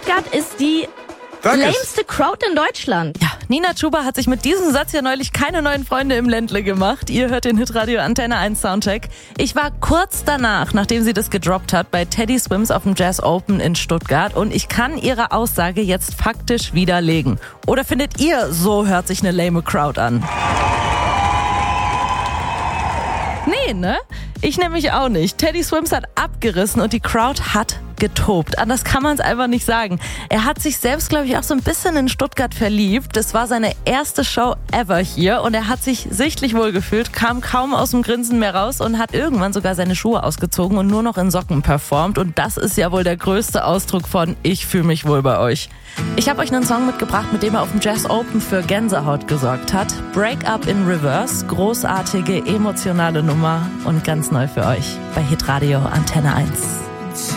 Stuttgart ist die lameste Crowd in Deutschland. Ja, Nina Chuba hat sich mit diesem Satz ja neulich keine neuen Freunde im Ländle gemacht. Ihr hört den Hitradio Antenne 1 Soundcheck. Ich war kurz danach, nachdem sie das gedroppt hat, bei Teddy Swims auf dem Jazz Open in Stuttgart und ich kann ihre Aussage jetzt faktisch widerlegen. Oder findet ihr, so hört sich eine lame Crowd an? Nee, ne? Ich nämlich auch nicht. Teddy Swims hat abgerissen und die Crowd hat getobt. Anders kann man es einfach nicht sagen. Er hat sich selbst, glaube ich, auch so ein bisschen in Stuttgart verliebt. Das war seine erste Show ever hier und er hat sich sichtlich wohlgefühlt, kam kaum aus dem Grinsen mehr raus und hat irgendwann sogar seine Schuhe ausgezogen und nur noch in Socken performt. Und das ist ja wohl der größte Ausdruck von ich fühle mich wohl bei euch. Ich habe euch einen Song mitgebracht, mit dem er auf dem Jazz Open für Gänsehaut gesorgt hat. Break Up in Reverse, großartige, emotionale Nummer und ganz neu für euch bei Hitradio Antenne 1.